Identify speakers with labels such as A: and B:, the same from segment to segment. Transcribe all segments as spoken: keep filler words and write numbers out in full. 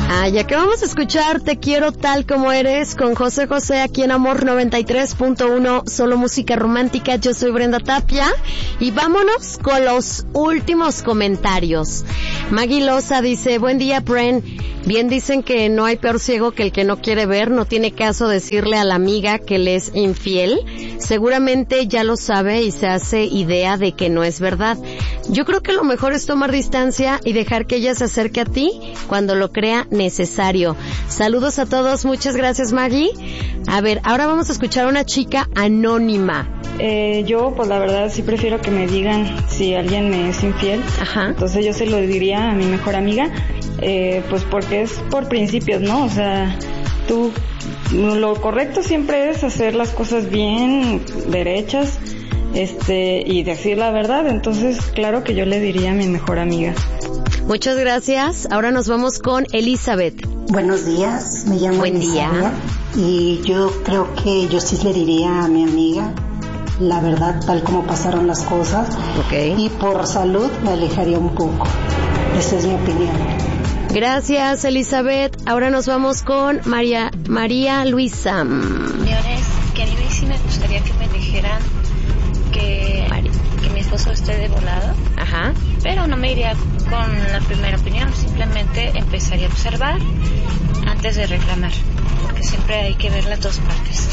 A: Ah, ya que vamos a escuchar Te quiero tal como eres con José José aquí en Amor noventa y tres punto uno, solo música romántica. Yo soy Brenda Tapia y vámonos con los últimos comentarios. Maggie Loza dice, buen día, Bren. Bien dicen que no hay peor ciego que el que no quiere ver. No tiene caso decirle a la amiga que le es infiel. Seguramente ya lo sabe y se hace idea de que no es verdad. Yo creo que lo mejor es tomar distancia y dejar que ella se acerque a ti cuando lo crea necesario. Saludos a todos, muchas gracias, Maggie. A ver, ahora vamos a escuchar a una chica anónima.
B: Eh, yo, pues la verdad, sí prefiero que me digan si alguien me es infiel.
A: Ajá.
B: Entonces yo se lo diría a mi mejor amiga, eh, pues porque es por principios, ¿no? O sea, tú, lo correcto siempre es hacer las cosas bien, derechas, este, y decir la verdad. Entonces, claro que yo le diría a mi mejor amiga.
A: Muchas gracias. Ahora nos vamos con Elizabeth.
C: Buenos días, me llamo
A: Buen día.
C: Elizabeth y yo creo que yo sí le diría a mi amiga la verdad tal como pasaron las cosas.
A: Okay.
C: Y por salud me alejaría un poco. Esa es mi opinión.
A: Gracias, Elizabeth. Ahora nos vamos con María María Luisa.
D: Señores, que a mí sí me gustaría que me dijeran que, que mi esposo esté de volado.
A: Ajá.
D: Pero no me iría con la primera opinión, simplemente empezaría a observar antes de reclamar, porque siempre hay que ver las dos partes.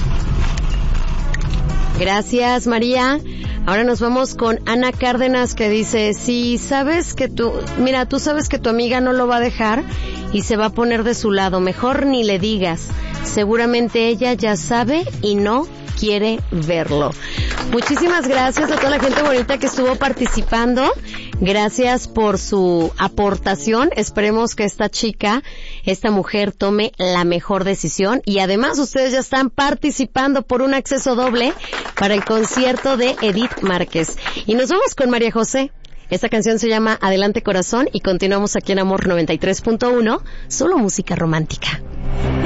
A: Gracias, María. Ahora nos vamos con Ana Cárdenas, que dice, si sabes que tú, mira, tú sabes que tu amiga no lo va a dejar y se va a poner de su lado, mejor ni le digas. Seguramente ella ya sabe y no quiere verlo. Muchísimas gracias a toda la gente bonita que estuvo participando. Gracias por su aportación. Esperemos que esta chica, esta mujer, tome la mejor decisión. Y además ustedes ya están participando por un acceso doble para el concierto de Edith Márquez. Y nos vamos con María José. Esta canción se llama Adelante Corazón y continuamos aquí en Amor noventa y tres punto uno, solo música romántica.